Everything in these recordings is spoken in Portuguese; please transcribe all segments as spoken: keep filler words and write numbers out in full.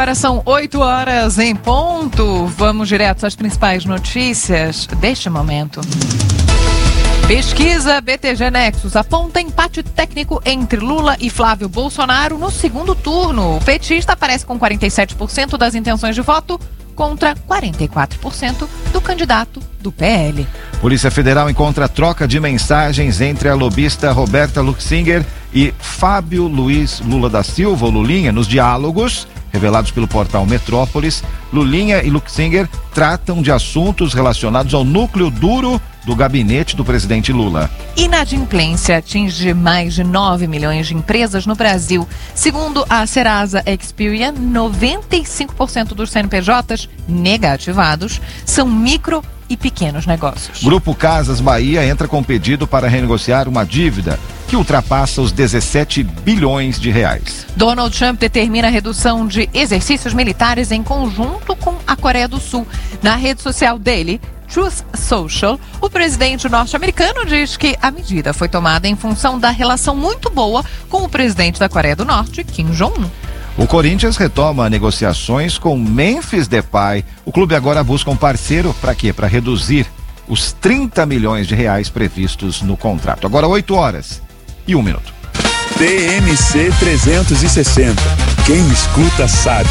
Agora são oito horas em ponto. Vamos direto às principais notícias deste momento. Pesquisa B T G Nexus aponta empate técnico entre Lula e Flávio Bolsonaro no segundo turno. O petista aparece com quarenta e sete por cento das intenções de voto contra quarenta e quatro por cento do candidato do P L. Polícia Federal encontra troca de mensagens entre a lobista Roberta Luxinger e Fábio Luiz Lula da Silva, ou Lulinha, nos diálogos revelados pelo portal Metrópolis. Lulinha e Luxinger tratam de assuntos relacionados ao núcleo duro do gabinete do presidente Lula. Inadimplência atinge mais de nove milhões de empresas no Brasil. Segundo a Serasa Experian, noventa e cinco por cento dos C N P Js negativados são micro e pequenos negócios. Grupo Casas Bahia entra com pedido para renegociar uma dívida que ultrapassa os dezessete bilhões de reais. Donald Trump determina a redução de exercícios militares em conjunto com a Coreia do Sul. Na rede social dele, Truth Social, o presidente norte-americano diz que a medida foi tomada em função da relação muito boa com o presidente da Coreia do Norte, Kim Jong-un. O Corinthians retoma negociações com Memphis Depay. O clube agora busca um parceiro para quê? Para reduzir os trinta milhões de reais previstos no contrato. Agora oito horas e um minuto. T M C trezentos e sessenta. Quem escuta sabe.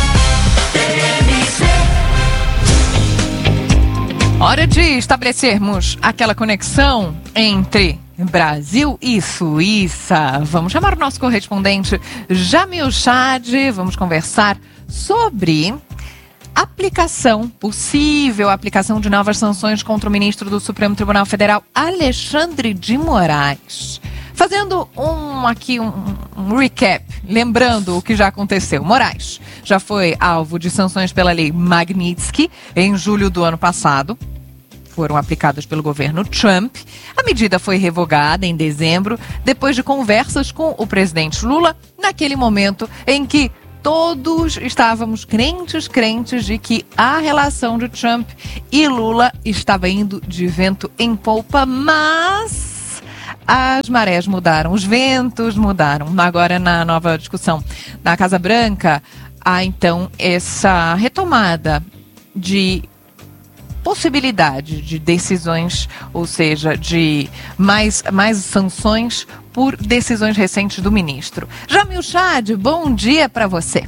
Hora de estabelecermos aquela conexão entre Brasil e Suíça. Vamos chamar o nosso correspondente Jamil Chad. Vamos conversar sobre aplicação, possível aplicação de novas sanções contra o ministro do Supremo Tribunal Federal, Alexandre de Moraes. Fazendo um aqui um, um recap, lembrando o que já aconteceu. Moraes já foi alvo de sanções pela lei Magnitsky em julho do ano passado. Foram aplicadas pelo governo Trump. A medida foi revogada em dezembro, depois de conversas com o presidente Lula, naquele momento em que todos estávamos crentes, crentes de que a relação de Trump e Lula estava indo de vento em polpa, mas as marés mudaram, os ventos mudaram. Agora, na nova discussão na Casa Branca, há então essa retomada de possibilidade de decisões, ou seja, de mais, mais sanções por decisões recentes do ministro. Jamil Chad, bom dia para você.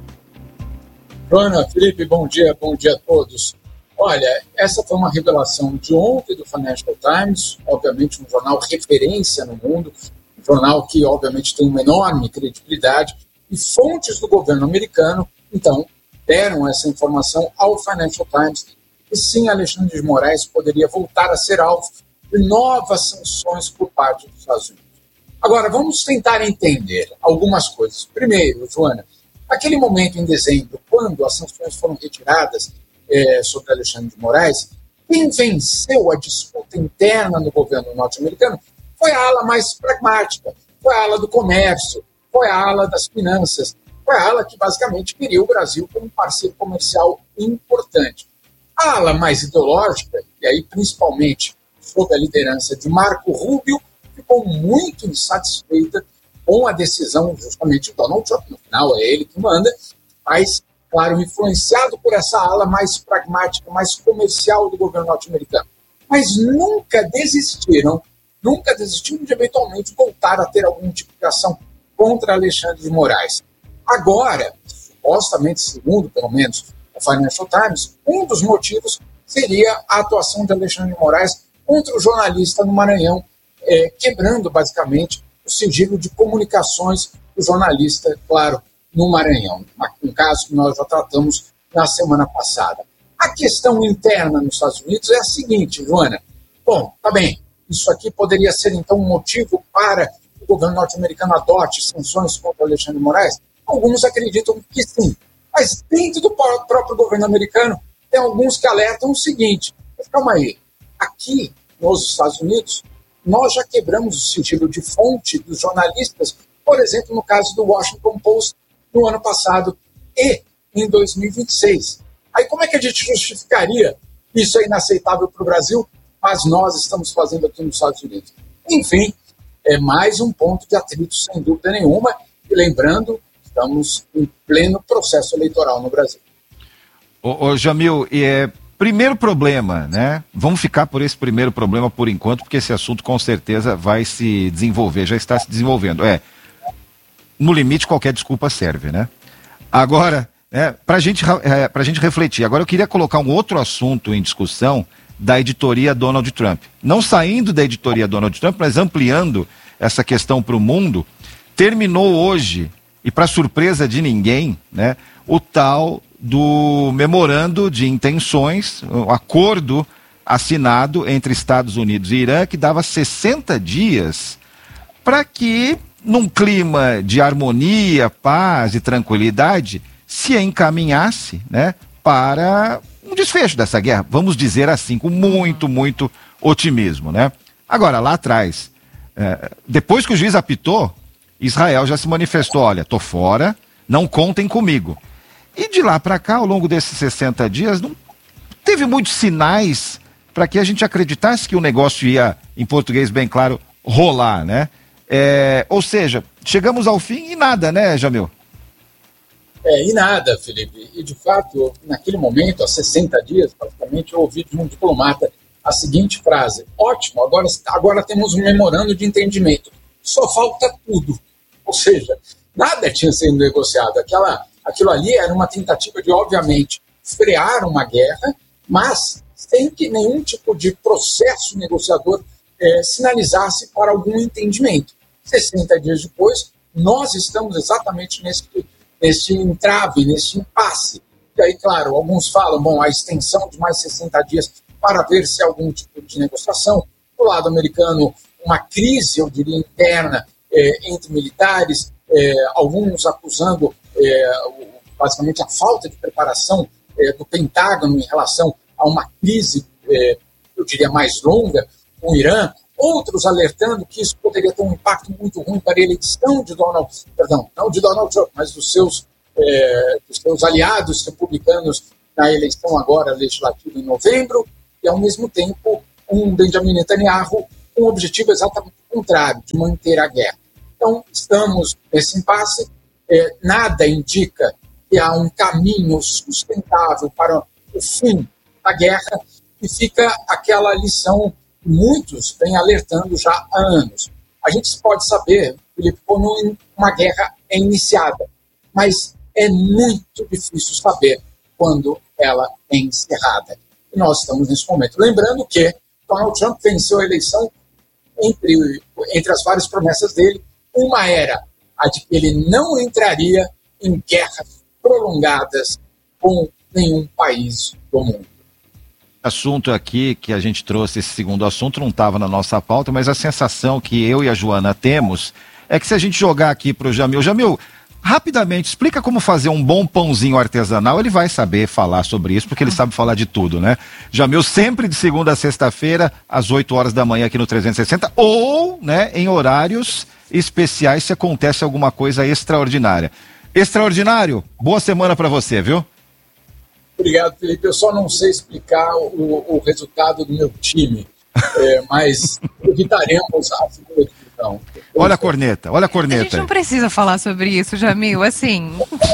Joana, Felipe, bom dia, bom dia a todos. Olha, essa foi uma revelação de ontem do Financial Times, obviamente um jornal referência no mundo, um jornal que obviamente tem uma enorme credibilidade, e fontes do governo americano, então, deram essa informação ao Financial Times, que sim, Alexandre de Moraes poderia voltar a ser alvo de novas sanções por parte dos Estados Unidos. Agora, vamos tentar entender algumas coisas. Primeiro, Joana, naquele momento em dezembro, quando as sanções foram retiradas É, sobre Alexandre de Moraes, quem venceu a disputa interna no governo norte-americano foi a ala mais pragmática, foi a ala do comércio, foi a ala das finanças, foi a ala que basicamente queria o Brasil como um parceiro comercial importante. A ala mais ideológica, e aí principalmente sob a liderança de Marco Rubio, ficou muito insatisfeita com a decisão justamente de Donald Trump, no final é ele que manda, mas claro, influenciado por essa ala mais pragmática, mais comercial do governo norte-americano. Mas nunca desistiram, nunca desistiram de eventualmente voltar a ter algum tipo de ação contra Alexandre de Moraes. Agora, supostamente, segundo pelo menos o Financial Times, um dos motivos seria a atuação de Alexandre de Moraes contra o jornalista no Maranhão, é, quebrando basicamente o sigilo de comunicações do jornalista, claro, no Maranhão, um caso que nós já tratamos na semana passada. A questão interna nos Estados Unidos é a seguinte, Joana. Bom, tá bem, isso aqui poderia ser então um motivo para o governo norte-americano adote sanções contra Alexandre de Moraes? Alguns acreditam que sim, mas dentro do próprio governo americano tem alguns que alertam o seguinte, mas calma aí, aqui nos Estados Unidos nós já quebramos o sigilo de fonte dos jornalistas, por exemplo, no caso do Washington Post, no ano passado e em dois mil e vinte e seis. Aí como é que a gente justificaria isso é inaceitável para o Brasil, mas nós estamos fazendo aqui nos Estados Unidos? Enfim, é mais um ponto de atrito, sem dúvida nenhuma, e lembrando, estamos em pleno processo eleitoral no Brasil. Ô, ô Jamil, é, primeiro problema, né? Vamos ficar por esse primeiro problema por enquanto, porque esse assunto com certeza vai se desenvolver, já está se desenvolvendo. É, no limite qualquer desculpa serve, né? Agora, é, para gente, é, pra gente refletir, agora eu queria colocar um outro assunto em discussão da editoria Donald Trump. Não saindo da editoria Donald Trump, mas ampliando essa questão para o mundo, terminou hoje, e para surpresa de ninguém, né, o tal do memorando de intenções, o acordo assinado entre Estados Unidos e Irã, que dava sessenta dias para que, num clima de harmonia, paz e tranquilidade, se encaminhasse, né, para um desfecho dessa guerra, vamos dizer assim, com muito, muito otimismo, né? Agora, lá atrás, é, depois que o juiz apitou, Israel já se manifestou, olha, tô fora, não contem comigo. E de lá para cá, ao longo desses sessenta dias, não teve muitos sinais para que a gente acreditasse que o negócio ia, em português bem claro, rolar, né? É, ou seja, chegamos ao fim e nada, né, Jamil? É, e nada, Felipe. E, de fato, naquele momento, há sessenta dias, praticamente, eu ouvi de um diplomata a seguinte frase: ótimo, agora, agora temos um memorando de entendimento. Só falta tudo. Ou seja, nada tinha sido negociado. Aquela, aquilo ali era uma tentativa de, obviamente, frear uma guerra, mas sem que nenhum tipo de processo negociador eh, sinalizasse para algum entendimento. sessenta dias depois, nós estamos exatamente nesse, nesse entrave, nesse impasse. E aí, claro, alguns falam, bom, a extensão de mais sessenta dias para ver se há algum tipo de negociação. Do lado americano, uma crise, eu diria, interna eh, entre militares, eh, alguns acusando eh, basicamente a falta de preparação eh, do Pentágono em relação a uma crise, eh, eu diria, mais longa com o Irã, outros alertando que isso poderia ter um impacto muito ruim para a eleição de Donald, perdão, não de Donald Trump, mas dos seus, eh, dos seus aliados republicanos na eleição agora legislativa em novembro, e ao mesmo tempo um Benjamin Netanyahu com o objetivo exatamente contrário, de manter a guerra. Então, estamos nesse impasse, eh, nada indica que há um caminho sustentável para o fim da guerra, e fica aquela lição que muitos vêm alertando já há anos. A gente pode saber, Felipe, quando uma guerra é iniciada, mas é muito difícil saber quando ela é encerrada. E nós estamos nesse momento. Lembrando que Donald Trump venceu a eleição entre, entre as várias promessas dele. Uma era a de que ele não entraria em guerras prolongadas com nenhum país do mundo. Assunto aqui que a gente trouxe, esse segundo assunto não estava na nossa pauta, mas a sensação que eu e a Joana temos é que se a gente jogar aqui para o Jamil, Jamil, rapidamente, explica como fazer um bom pãozinho artesanal, ele vai saber falar sobre isso, porque ele sabe falar de tudo, né? Jamil sempre de segunda a sexta-feira, às oito horas da manhã aqui no trezentos e sessenta, ou, né, em horários especiais se acontece alguma coisa extraordinária. Extraordinário, boa semana para você, viu? Obrigado, Felipe. Eu só não sei explicar o, o resultado do meu time, é, mas evitaremos a segunda divisão. Olha a corneta, olha a corneta. A gente não precisa falar sobre isso, Jamil, assim,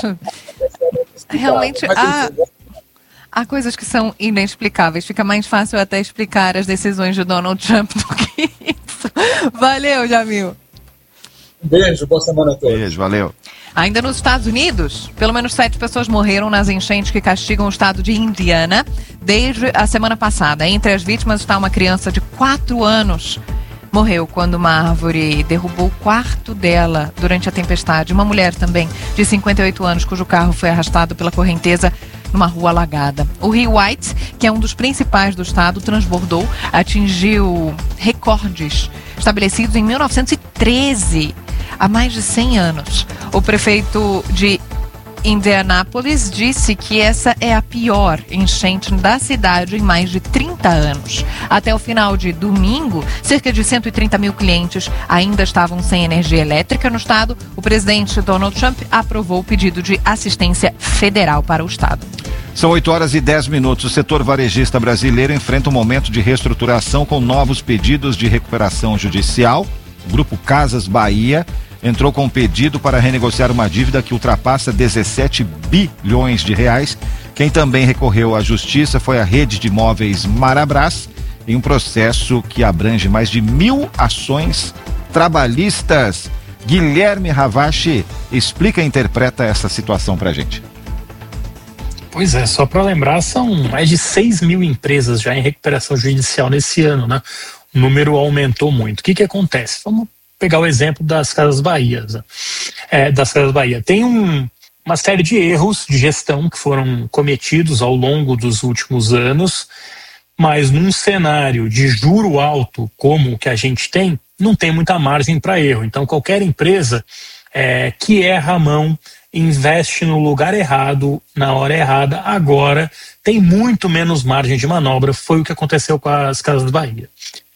realmente há, há coisas que são inexplicáveis. Fica mais fácil até explicar as decisões de Donald Trump do que isso. Valeu, Jamil. Um beijo, boa semana a todos. Beijo, valeu. Ainda nos Estados Unidos, pelo menos sete pessoas morreram nas enchentes que castigam o estado de Indiana desde a semana passada. Entre as vítimas está uma criança de quatro anos. Morreu quando uma árvore derrubou o quarto dela durante a tempestade. Uma mulher também, de cinquenta e oito anos, cujo carro foi arrastado pela correnteza numa rua alagada. O rio White, que é um dos principais do estado, transbordou, atingiu recordes estabelecidos em mil novecentos e treze. Há mais de cem anos. O prefeito de Indianápolis disse que essa é a pior enchente da cidade em mais de trinta anos. Até o final de domingo, cerca de cento e trinta mil clientes ainda estavam sem energia elétrica no estado. O presidente Donald Trump aprovou o pedido de assistência federal para o estado. São oito horas e dez minutos. O setor varejista brasileiro enfrenta um momento de reestruturação com novos pedidos de recuperação judicial. O Grupo Casas Bahia entrou com um pedido para renegociar uma dívida que ultrapassa dezessete bilhões de reais. Quem também recorreu à justiça foi a rede de imóveis Marabras, em um processo que abrange mais de mil ações trabalhistas. Guilherme Ravache explica e interpreta essa situação pra gente. Pois é, só para lembrar, são mais de seis mil empresas já em recuperação judicial nesse ano, né? O número aumentou muito. O que que acontece? Vamos pegar o exemplo das Casas Bahia. Né? É, das Casas Bahia. Tem um, uma série de erros de gestão que foram cometidos ao longo dos últimos anos, mas num cenário de juro alto como o que a gente tem, não tem muita margem para erro. Então qualquer empresa é, que erra a mão, investe no lugar errado, na hora errada, agora tem muito menos margem de manobra. Foi o que aconteceu com as Casas Bahia.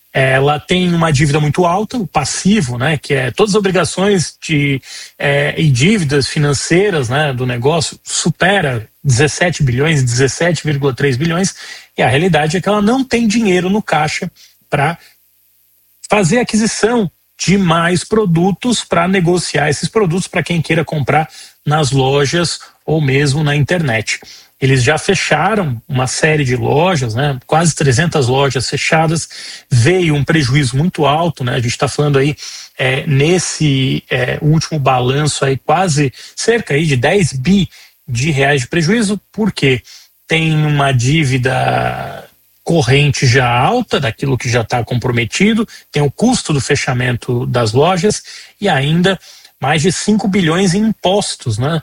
Ela tem uma dívida muito alta, o passivo, né, que é todas as obrigações de, é, e dívidas financeiras, né, do negócio, supera dezessete bilhões, dezessete vírgula três bilhões, e a realidade é que ela não tem dinheiro no caixa para fazer aquisição de mais produtos, para negociar esses produtos para quem queira comprar nas lojas ou mesmo na internet. Eles já fecharam uma série de lojas, né? Quase trezentas lojas fechadas, veio um prejuízo muito alto, né? A gente está falando aí é, nesse é, último balanço aí quase cerca aí de dez bi de reais de prejuízo, porque tem uma dívida corrente já alta daquilo que já está comprometido, tem o custo do fechamento das lojas e ainda mais de cinco bilhões em impostos, né?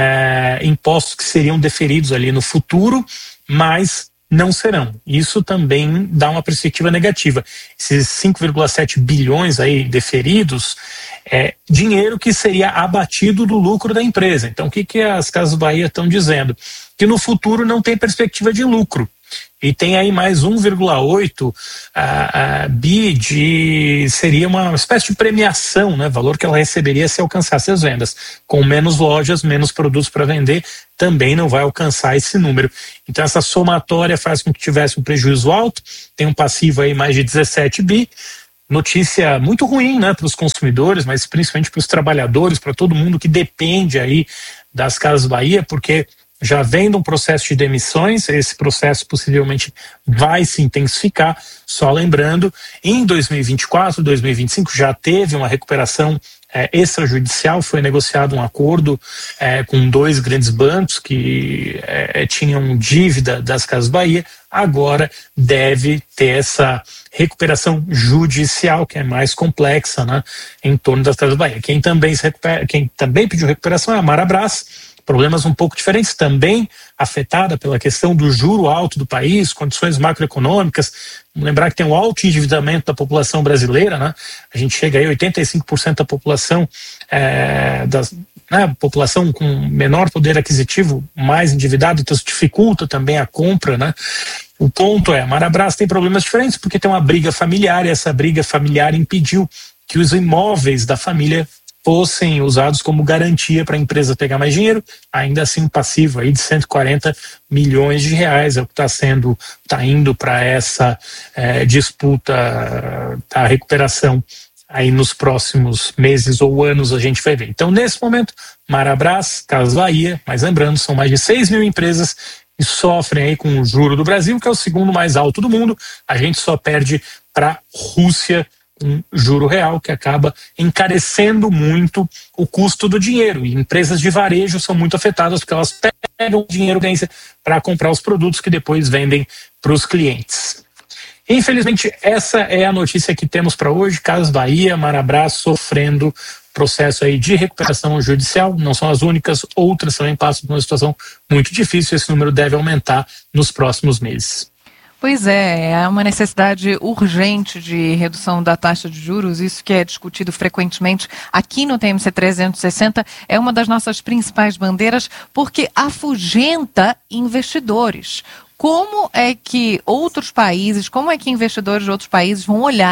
É, impostos que seriam deferidos ali no futuro, mas não serão. Isso também dá uma perspectiva negativa. Esses cinco vírgula sete bilhões aí deferidos é dinheiro que seria abatido do lucro da empresa. Então o que, que as Casas Bahia estão dizendo? Que no futuro não tem perspectiva de lucro. E tem aí mais um vírgula oito uh, uh, bi de... seria uma espécie de premiação, né? Valor que ela receberia se alcançasse as vendas. Com menos lojas, menos produtos para vender, também não vai alcançar esse número. Então essa somatória faz com que tivesse um prejuízo alto, tem um passivo aí mais de dezessete bi, notícia muito ruim, né, para os consumidores, mas principalmente para os trabalhadores, para todo mundo que depende aí das Casas Bahia, porque já vem de um processo de demissões, esse processo possivelmente vai se intensificar. Só lembrando, em dois mil e vinte e quatro, dois mil e vinte e cinco já teve uma recuperação é, extrajudicial, foi negociado um acordo é, com dois grandes bancos que é, tinham dívida das Casas Bahia, agora deve ter essa recuperação judicial, que é mais complexa, né, em torno das Casas Bahia. Quem também, se recupera, quem também pediu recuperação é a Marabras, problemas um pouco diferentes, também afetada pela questão do juro alto do país, condições macroeconômicas. Vamos lembrar que tem um alto endividamento da população brasileira, né? A gente chega aí a oitenta e cinco por cento da população, é, das, né, população com menor poder aquisitivo, mais endividada, então isso dificulta também a compra, né? O ponto é, a Marabras tem problemas diferentes porque tem uma briga familiar, e essa briga familiar impediu que os imóveis da família fossem usados como garantia para a empresa pegar mais dinheiro, ainda assim um passivo aí de cento e quarenta milhões de reais é o que está sendo, está indo para essa é, disputa da recuperação aí nos próximos meses ou anos, a gente vai ver. Então nesse momento, Marabras, Casas Bahia, mas lembrando, são mais de seis mil empresas que sofrem aí com o juro do Brasil, que é o segundo mais alto do mundo. A gente só perde para a Rússia, um juro real que acaba encarecendo muito o custo do dinheiro. E empresas de varejo são muito afetadas porque elas pegam dinheiro para comprar os produtos que depois vendem para os clientes. Infelizmente, essa é a notícia que temos para hoje. Casas Bahia, Marabras sofrendo processo aí de recuperação judicial. Não são as únicas, outras também passam por uma situação muito difícil. Esse número deve aumentar nos próximos meses. Pois é, é uma necessidade urgente de redução da taxa de juros, isso que é discutido frequentemente aqui no T M C trezentos e sessenta, é uma das nossas principais bandeiras, porque afugenta investidores. Como é que outros países, como é que investidores de outros países vão olhar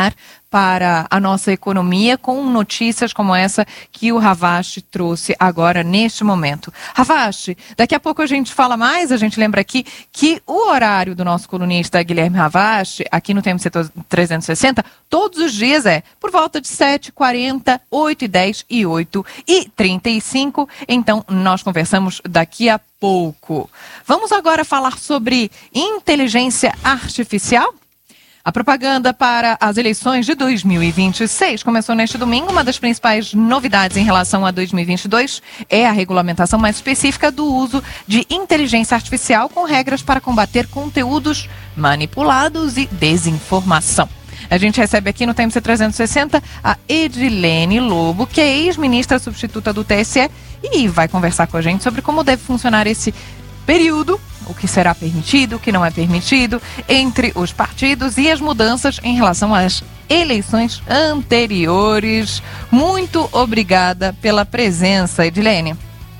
para a nossa economia com notícias como essa que o Ravache trouxe agora neste momento. Ravache, daqui a pouco a gente fala mais, a gente lembra aqui que o horário do nosso colunista Guilherme Ravache, aqui no T M C trezentos e sessenta, todos os dias é por volta de sete e quarenta, oito e dez e oito e trinta e cinco, então nós conversamos daqui a pouco. Vamos agora falar sobre inteligência artificial? A propaganda para as eleições de dois mil e vinte e seis começou neste domingo. Uma das principais novidades em relação a dois mil e vinte e dois é a regulamentação mais específica do uso de inteligência artificial com regras para combater conteúdos manipulados e desinformação. A gente recebe aqui no T M C trezentos e sessenta a Edilene Lobo, que é ex-ministra substituta do T S E, e vai conversar com a gente sobre como deve funcionar esse período, o que será permitido, o que não é permitido, entre os partidos e as mudanças em relação às eleições anteriores. Muito obrigada pela presença, Edilene.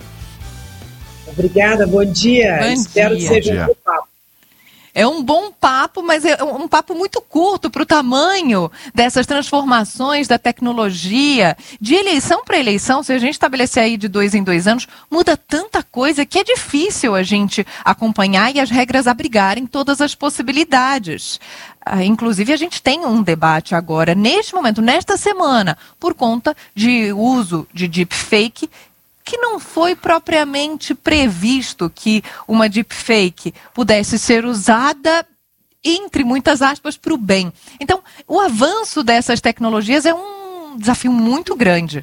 Obrigada, bom dia. Bom Espero dia. que seja um bom papo. É um bom papo, mas é um papo muito curto para o tamanho dessas transformações da tecnologia. De eleição para eleição, se a gente estabelecer aí de dois em dois anos, muda tanta coisa que é difícil a gente acompanhar e as regras abrigarem todas as possibilidades. Ah, inclusive, a gente tem um debate agora, neste momento, nesta semana, por conta de uso de deepfake, que não foi propriamente previsto que uma deepfake pudesse ser usada, entre muitas aspas, para o bem. Então, o avanço dessas tecnologias é um desafio muito grande.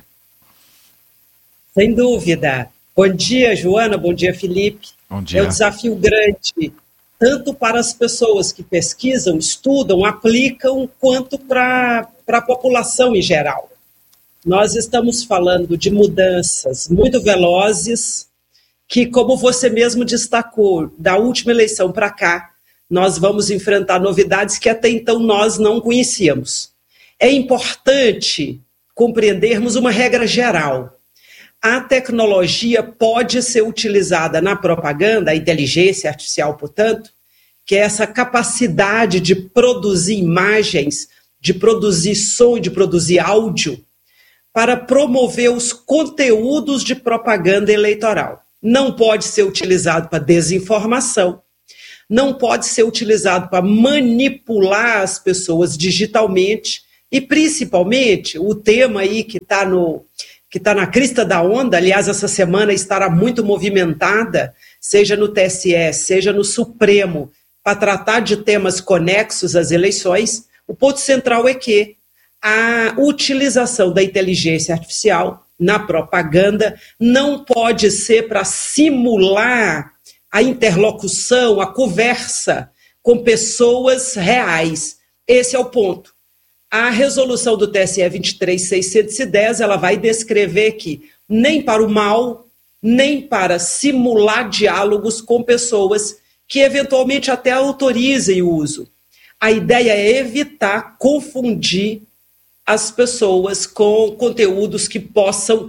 Sem dúvida. Bom dia, Joana. Bom dia, Felipe. Bom dia. É um desafio grande, tanto para as pessoas que pesquisam, estudam, aplicam, quanto para, para a população em geral. Nós estamos falando de mudanças muito velozes, que, como você mesmo destacou, da última eleição para cá, nós vamos enfrentar novidades que até então nós não conhecíamos. É importante compreendermos uma regra geral. A tecnologia pode ser utilizada na propaganda, a inteligência artificial, portanto, que é essa capacidade de produzir imagens, de produzir som, de produzir áudio, para promover os conteúdos de propaganda eleitoral. Não pode ser utilizado para desinformação, não pode ser utilizado para manipular as pessoas digitalmente e, principalmente, o tema aí que está no, que está na crista da onda, aliás, essa semana estará muito movimentada, seja no T S E, seja no Supremo, para tratar de temas conexos às eleições. O ponto central é que a utilização da inteligência artificial na propaganda não pode ser para simular a interlocução, a conversa com pessoas reais. Esse é o ponto. A resolução do T S E vinte e três mil seiscentos e dez, ela vai descrever que nem para o mal, nem para simular diálogos com pessoas que eventualmente até autorizem o uso. A ideia é evitar confundir as pessoas com conteúdos que possam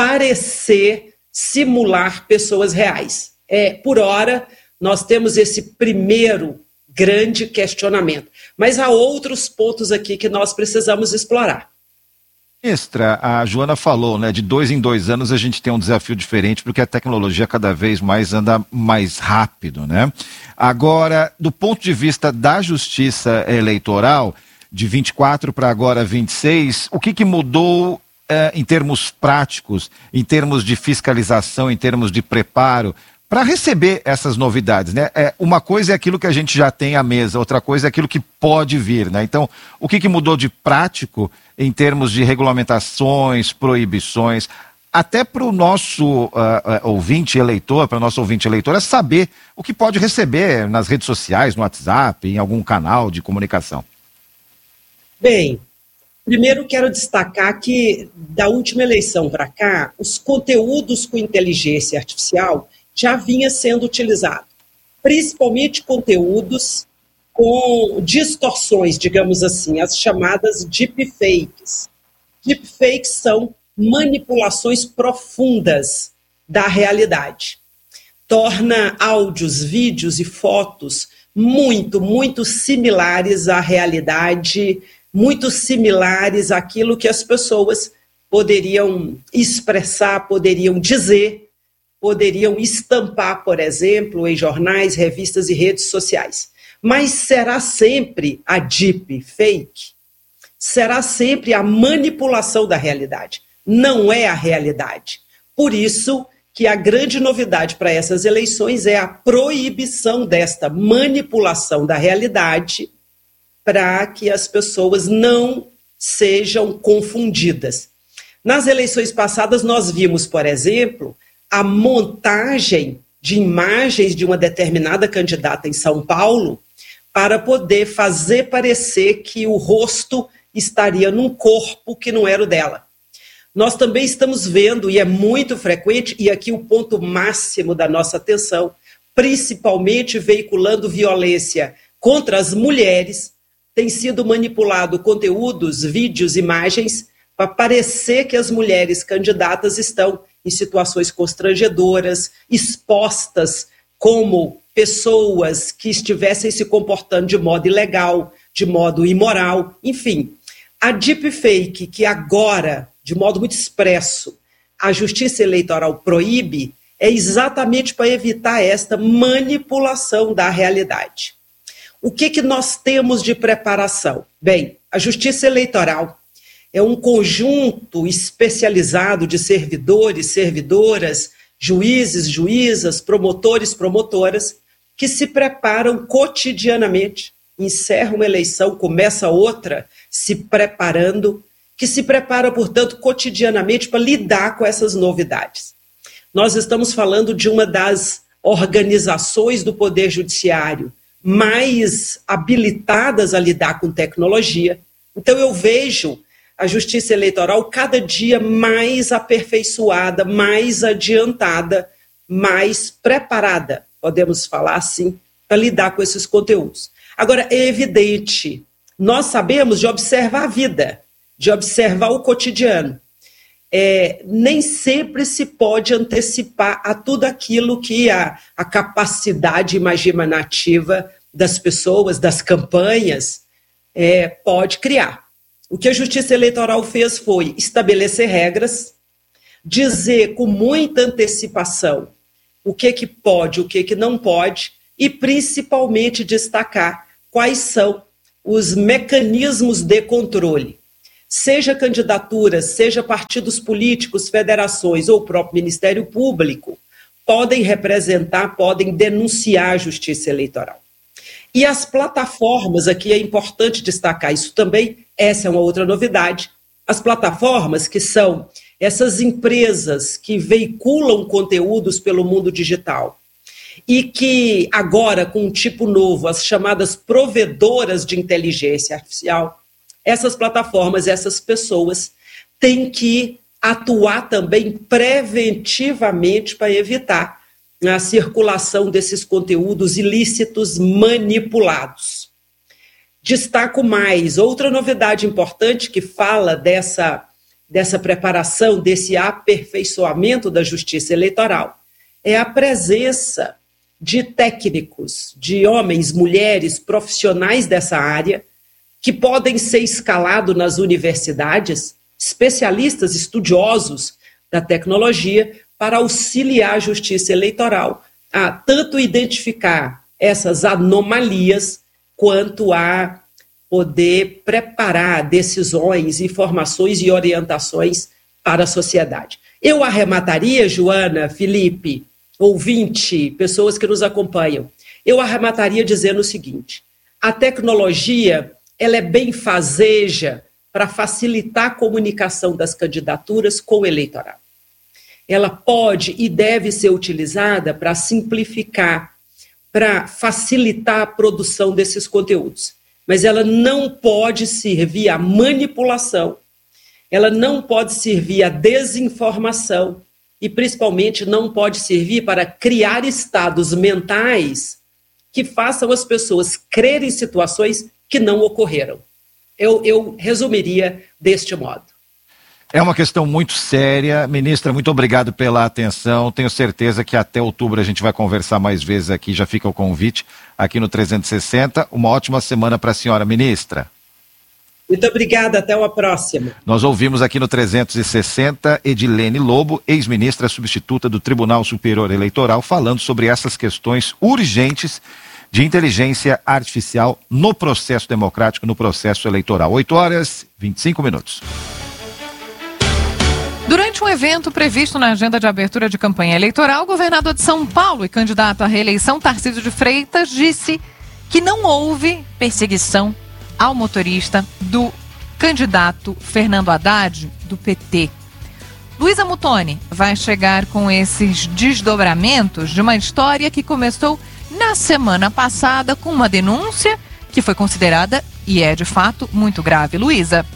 parecer simular pessoas reais. É, por hora, nós temos esse primeiro grande questionamento. Mas há outros pontos aqui que nós precisamos explorar. Ministra, a Joana falou, né, de dois em dois anos a gente tem um desafio diferente porque a tecnologia cada vez mais anda mais rápido, né? Agora, do ponto de vista da justiça eleitoral, de vinte e quatro para agora vinte e seis, o que, que mudou eh, em termos práticos, em termos de fiscalização, em termos de preparo, para receber essas novidades, né? É, uma coisa é aquilo que a gente já tem à mesa, outra coisa é aquilo que pode vir, né? Então, o que, que mudou de prático em termos de regulamentações, proibições, até para o nosso uh, uh, ouvinte eleitor, para o nosso ouvinte eleitor, é saber o que pode receber nas redes sociais, no WhatsApp, em algum canal de comunicação. Bem, primeiro quero destacar que da última eleição para cá, os conteúdos com inteligência artificial já vinha sendo utilizado, principalmente conteúdos com distorções, digamos assim, as chamadas deepfakes. Deepfakes são manipulações profundas da realidade. Torna áudios, vídeos e fotos muito, muito similares à realidade muito similares àquilo que as pessoas poderiam expressar, poderiam dizer, poderiam estampar, por exemplo, em jornais, revistas e redes sociais. Mas será sempre a deep fake? Será sempre a manipulação da realidade? Não é a realidade. Por isso que a grande novidade para essas eleições é a proibição desta manipulação da realidade para que as pessoas não sejam confundidas. Nas eleições passadas, nós vimos, por exemplo, a montagem de imagens de uma determinada candidata em São Paulo para poder fazer parecer que o rosto estaria num corpo que não era o dela. Nós também estamos vendo, e é muito frequente, e aqui o ponto máximo da nossa atenção, principalmente veiculando violência contra as mulheres, tem sido manipulado conteúdos, vídeos, imagens, para parecer que as mulheres candidatas estão em situações constrangedoras, expostas como pessoas que estivessem se comportando de modo ilegal, de modo imoral, enfim. A deepfake, que agora, de modo muito expresso, a Justiça Eleitoral proíbe, é exatamente para evitar esta manipulação da realidade. O que, que nós temos de preparação? Bem, a Justiça Eleitoral é um conjunto especializado de servidores, servidoras, juízes, juízas, promotores, promotoras, que se preparam cotidianamente. Encerra uma eleição, começa outra, se preparando, que se prepara, portanto, cotidianamente para lidar com essas novidades. Nós estamos falando de uma das organizações do Poder Judiciário mais habilitadas a lidar com tecnologia. Então eu vejo a Justiça Eleitoral cada dia mais aperfeiçoada, mais adiantada, mais preparada, podemos falar assim, para lidar com esses conteúdos. Agora, é evidente, nós sabemos de observar a vida, de observar o cotidiano. É, nem sempre se pode antecipar a tudo aquilo que a, a capacidade imaginativa das pessoas, das campanhas, é, pode criar. O que a Justiça Eleitoral fez foi estabelecer regras, dizer com muita antecipação o que, que pode, o que, que não pode, e principalmente destacar quais são os mecanismos de controle. Seja candidaturas, seja partidos políticos, federações ou o próprio Ministério Público, podem representar, podem denunciar a Justiça Eleitoral. E as plataformas, aqui é importante destacar isso também, essa é uma outra novidade, as plataformas que são essas empresas que veiculam conteúdos pelo mundo digital e que agora, com um tipo novo, as chamadas provedoras de inteligência artificial, essas plataformas, essas pessoas têm que atuar também preventivamente para evitar a circulação desses conteúdos ilícitos manipulados. Destaco mais, outra novidade importante que fala dessa, dessa preparação, desse aperfeiçoamento da Justiça Eleitoral, é a presença de técnicos, de homens, mulheres, profissionais dessa área, que podem ser escalados nas universidades, especialistas, estudiosos da tecnologia, para auxiliar a Justiça Eleitoral a tanto identificar essas anomalias, quanto a poder preparar decisões, informações e orientações para a sociedade. Eu arremataria, Joana, Felipe, ouvinte, pessoas que nos acompanham, eu arremataria dizendo o seguinte: a tecnologia ela é benfazeja para facilitar a comunicação das candidaturas com o eleitorado. Ela pode e deve ser utilizada para simplificar, para facilitar a produção desses conteúdos. Mas ela não pode servir à manipulação, ela não pode servir à desinformação e, principalmente, não pode servir para criar estados mentais que façam as pessoas crerem em situações que não ocorreram. Eu, eu resumiria deste modo. É uma questão muito séria. Ministra, muito obrigado pela atenção. Tenho certeza que até outubro a gente vai conversar mais vezes aqui. Já fica o convite aqui no trezentos e sessenta. Uma ótima semana para a senhora, ministra. Muito obrigada, até uma próxima. Nós ouvimos aqui no trezentos e sessenta Edilene Lobo, ex-ministra substituta do Tribunal Superior Eleitoral, falando sobre essas questões urgentes de inteligência artificial no processo democrático, no processo eleitoral. oito horas e vinte e cinco minutos. Durante um evento previsto na agenda de abertura de campanha eleitoral, o governador de São Paulo e candidato à reeleição, Tarcísio de Freitas, disse que não houve perseguição ao motorista do candidato Fernando Haddad, do P T. Luísa Muttoni vai chegar com esses desdobramentos de uma história que começou na semana passada com uma denúncia que foi considerada, e é de fato, muito grave. Luísa.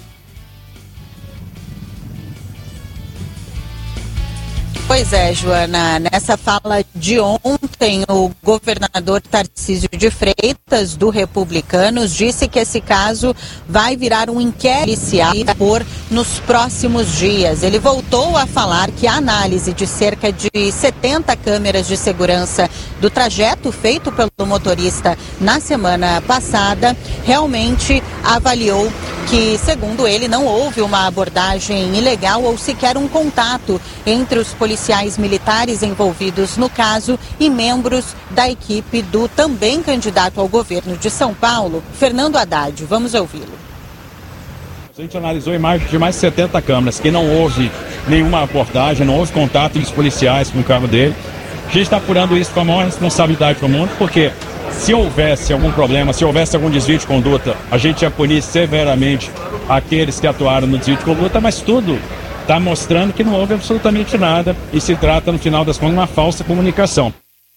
Pois é, Joana, nessa fala de ontem, o governador Tarcísio de Freitas, do Republicanos, disse que esse caso vai virar um inquérito por nos próximos dias. Ele voltou a falar que a análise de cerca de setenta câmeras de segurança do trajeto feito pelo motorista na semana passada realmente avaliou que, segundo ele, não houve uma abordagem ilegal ou sequer um contato entre os policiais militares envolvidos no caso e membros da equipe do também candidato ao governo de São Paulo, Fernando Haddad. Vamos ouvi-lo. A gente analisou imagens de mais de setenta câmeras, que não houve nenhuma abordagem, não houve contato entre os policiais com o carro dele. A gente está apurando isso com a maior responsabilidade do mundo, porque se houvesse algum problema, se houvesse algum desvio de conduta, a gente ia punir severamente aqueles que atuaram no desvio de conduta, mas tudo está mostrando que não houve absolutamente nada e se trata, no final das contas, de uma falsa comunicação.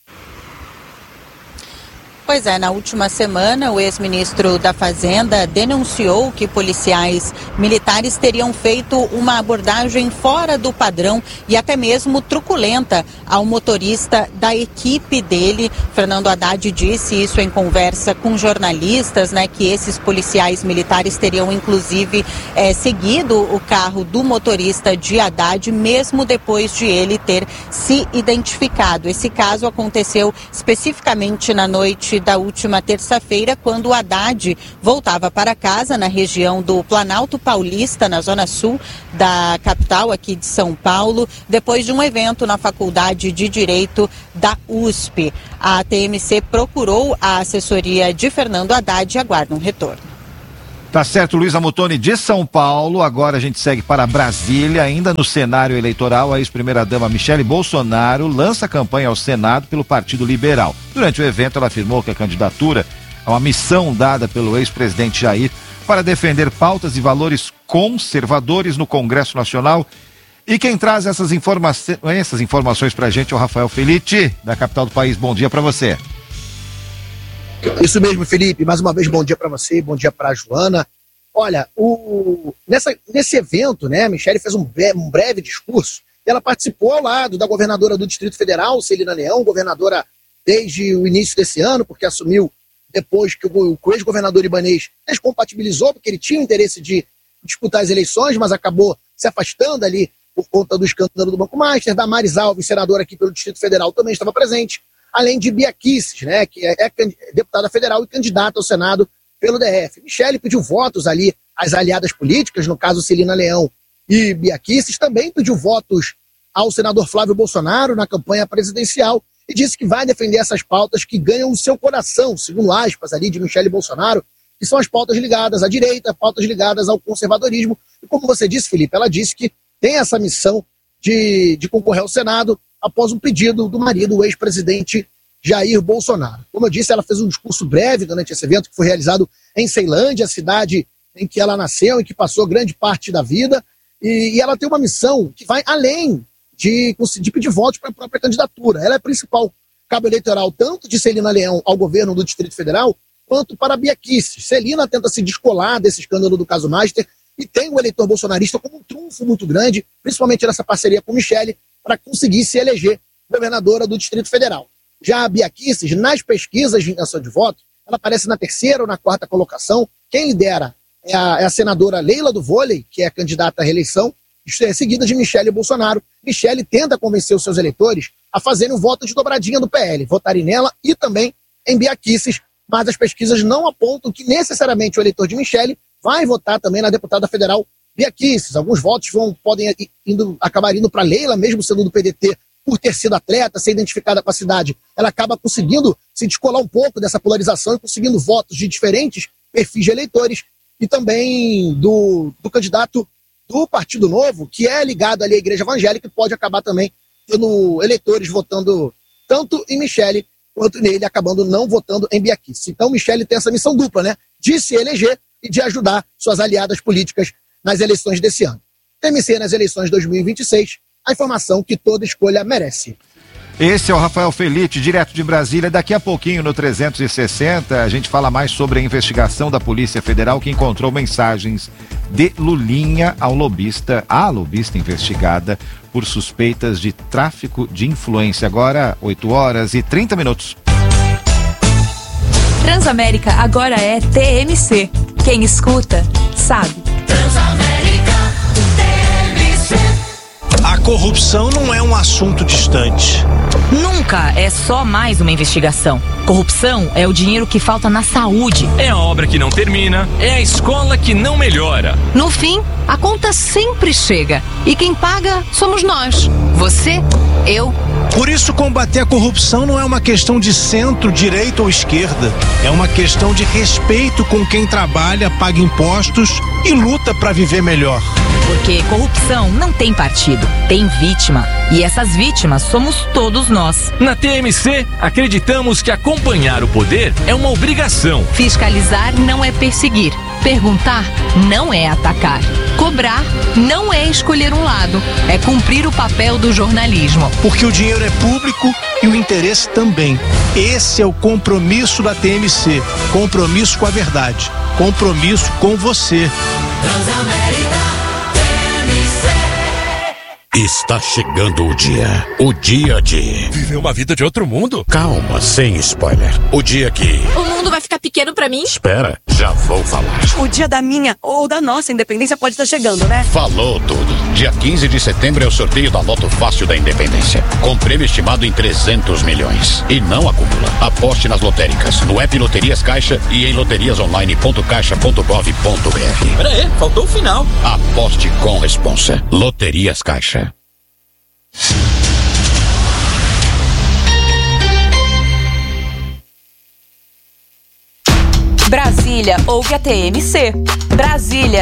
Pois é, na última semana, o ex-ministro da Fazenda denunciou que policiais militares teriam feito uma abordagem fora do padrão e até mesmo truculenta ao motorista da equipe dele. Fernando Haddad disse isso em conversa com jornalistas, né, que esses policiais militares teriam inclusive é, seguido o carro do motorista de Haddad, mesmo depois de ele ter se identificado. Esse caso aconteceu especificamente na noite da última terça-feira, quando o Haddad voltava para casa na região do Planalto Paulista, na zona sul da capital aqui de São Paulo, depois de um evento na Faculdade de Direito da U S P. A T M C procurou a assessoria de Fernando Haddad e aguarda um retorno. Tá certo, Luísa Muttoni de São Paulo. Agora a gente segue para Brasília, ainda no cenário eleitoral. A ex-primeira-dama Michele Bolsonaro lança campanha ao Senado pelo Partido Liberal. Durante o evento, ela afirmou que a candidatura é uma missão dada pelo ex-presidente Jair para defender pautas e valores conservadores no Congresso Nacional. E quem traz essas, informa essas informações para a gente é o Rafael Felitti, da capital do país. Bom dia para você. Isso mesmo, Felipe. Mais uma vez, bom dia para você, bom dia para a Joana. Olha, o... Nessa, nesse evento, né, a Michele fez um breve, um breve discurso e ela participou ao lado da governadora do Distrito Federal, Celina Leão, governadora desde o início desse ano, porque assumiu depois que o, o ex-governador Ibanez descompatibilizou, porque ele tinha o interesse de disputar as eleições, mas acabou se afastando ali por conta do escândalo do Banco Master. Damares Alves, senadora aqui pelo Distrito Federal, também estava presente. Além de Bia Kicis, né, que é, é deputada federal e candidata ao Senado pelo D F. Michele pediu votos ali às aliadas políticas, no caso Celina Leão e Bia Kicis, também pediu votos ao senador Flávio Bolsonaro na campanha presidencial e disse que vai defender essas pautas que ganham o seu coração, segundo aspas ali de Michele Bolsonaro, que são as pautas ligadas à direita, pautas ligadas ao conservadorismo. E como você disse, Felipe, ela disse que tem essa missão de, de concorrer ao Senado após um pedido do marido, o ex-presidente Jair Bolsonaro. Como eu disse, ela fez um discurso breve durante esse evento que foi realizado em Ceilândia, a cidade em que ela nasceu e que passou grande parte da vida, e, e ela tem uma missão que vai além de, de pedir votos para a própria candidatura. Ela é a principal cabo eleitoral tanto de Celina Leão ao governo do Distrito Federal, quanto para Bia Kicis. Celina tenta se descolar desse escândalo do caso Master e tem o eleitor bolsonarista como um trunfo muito grande, principalmente nessa parceria com Michele, para conseguir se eleger governadora do Distrito Federal. Já a Bia Kicis, nas pesquisas de intenção de voto, ela aparece na terceira ou na quarta colocação. Quem lidera é a, é a senadora Leila do Vôlei, que é a candidata à reeleição, seguida de Michele Bolsonaro. Michele tenta convencer os seus eleitores a fazerem o voto de dobradinha do P L, votarem nela e também em Bia Kicis, mas as pesquisas não apontam que necessariamente o eleitor de Michele vai votar também na deputada federal Bia Kicis. Alguns votos vão, podem indo, acabar indo para Leila, mesmo sendo do P D T, por ter sido atleta, ser identificada com a cidade. Ela acaba conseguindo se descolar um pouco dessa polarização e conseguindo votos de diferentes perfis de eleitores, e também do, do candidato do Partido Novo, que é ligado ali à igreja evangélica, e pode acabar também tendo eleitores votando tanto em Michele quanto nele, acabando não votando em Bia Kicis. Então Michele tem essa missão dupla, né? De se eleger e de ajudar suas aliadas políticas nas eleições desse ano. T M C nas eleições de dois mil e vinte e seis, a informação que toda escolha merece. Esse é o Rafael Felite, direto de Brasília. Daqui a pouquinho, no trezentos e sessenta, a gente fala mais sobre a investigação da Polícia Federal, que encontrou mensagens de Lulinha ao lobista, a lobista investigada por suspeitas de tráfico de influência. Agora, oito horas e trinta minutos. Transamérica agora é T M C. Quem escuta, sabe. Transamérica, T M C. A corrupção não é um assunto distante. Nunca é só mais uma investigação. Corrupção é o dinheiro que falta na saúde. É a obra que não termina, é a escola que não melhora. No fim, a conta sempre chega. E quem paga somos nós. Você, eu. Por isso, combater a corrupção não é uma questão de centro, direita ou esquerda. É uma questão de respeito com quem trabalha, paga impostos e luta para viver melhor. Porque corrupção não tem partido, tem vítima. E essas vítimas somos todos nós. Na T M C, acreditamos que acompanhar o poder é uma obrigação. Fiscalizar não é perseguir. Perguntar não é atacar. Cobrar não é escolher um lado. É cumprir o papel do jornalismo. Porque o dinheiro é público e o interesse também. Esse é o compromisso da T M C. Compromisso com a verdade. Compromisso com você. Transamérica. Está chegando o dia. O dia de... viver uma vida de outro mundo? Calma, sem spoiler. O dia que... o mundo vai ficar pequeno pra mim? Espera, já vou falar. O dia da minha ou da nossa independência pode estar chegando, né? Falou tudo. Dia quinze de setembro é o sorteio da Loto Fácil da Independência. Com prêmio estimado em trezentos milhões. E não acumula. Aposte nas lotéricas, no app Loterias Caixa e em loterias online ponto caixa ponto gov ponto br. Pera aí, faltou o final. Aposte com responsa. Loterias Caixa. Brasília ouve a T M C. Brasília